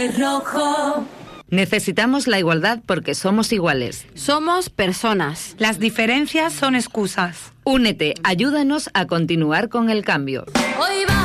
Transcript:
Rojo. Necesitamos la igualdad porque somos iguales. Somos personas. Las diferencias son excusas. Únete, ayúdanos a continuar con el cambio. Hoy